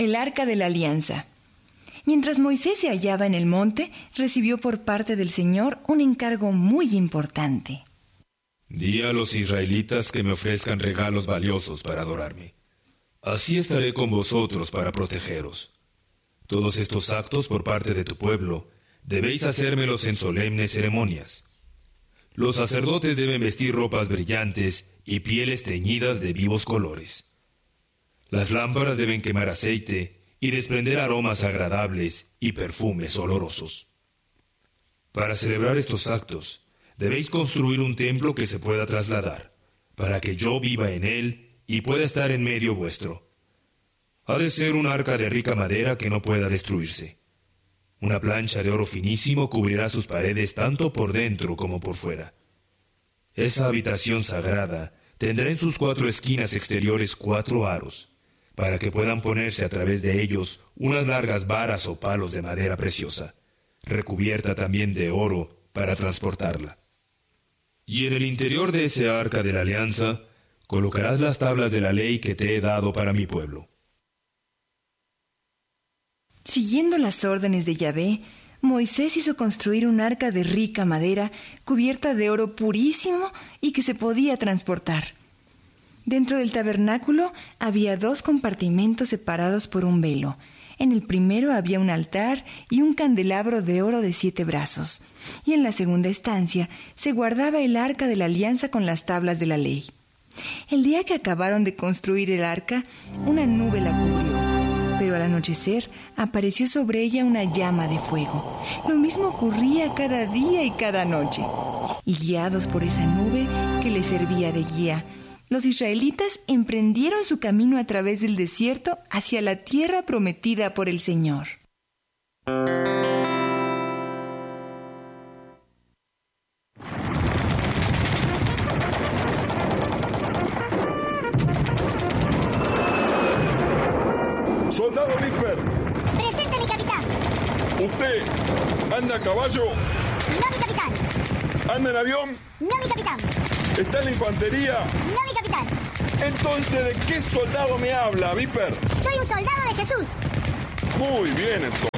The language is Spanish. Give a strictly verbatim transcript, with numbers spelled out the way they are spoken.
el Arca de la Alianza. Mientras Moisés se hallaba en el monte, recibió por parte del Señor un encargo muy importante. Di a los israelitas que me ofrezcan regalos valiosos para adorarme. Así estaré con vosotros para protegeros. Todos estos actos por parte de tu pueblo debéis hacérmelos en solemnes ceremonias. Los sacerdotes deben vestir ropas brillantes y pieles teñidas de vivos colores. Las lámparas deben quemar aceite y desprender aromas agradables y perfumes olorosos. Para celebrar estos actos, debéis construir un templo que se pueda trasladar, para que yo viva en él y pueda estar en medio vuestro. Ha de ser un arca de rica madera que no pueda destruirse. Una plancha de oro finísimo cubrirá sus paredes tanto por dentro como por fuera. Esa habitación sagrada tendrá en sus cuatro esquinas exteriores cuatro aros, para que puedan ponerse a través de ellos unas largas varas o palos de madera preciosa, recubierta también de oro para transportarla. Y en el interior de ese arca de la alianza colocarás las tablas de la ley que te he dado para mi pueblo. Siguiendo las órdenes de Yahvé, Moisés hizo construir un arca de rica madera cubierta de oro purísimo y que se podía transportar. Dentro del tabernáculo había dos compartimentos separados por un velo. En el primero había un altar y un candelabro de oro de siete brazos, y en la segunda estancia se guardaba el arca de la alianza con las tablas de la ley. El día que acabaron de construir el arca, una nube la cubrió, pero al anochecer apareció sobre ella una llama de fuego. Lo mismo ocurría cada día y cada noche. Y guiados por esa nube que les servía de guía, los israelitas emprendieron su camino a través del desierto hacia la tierra prometida por el Señor. ¡Soldado Viper! ¡Presente, mi capitán! ¿Usted anda a caballo? ¡No, mi capitán! ¿Anda en avión? ¡No, mi capitán! ¿Está en la infantería? ¡No, mi capitán! Entonces, ¿de qué soldado me habla, Viper? ¡Soy un soldado de Jesús! Muy bien, entonces.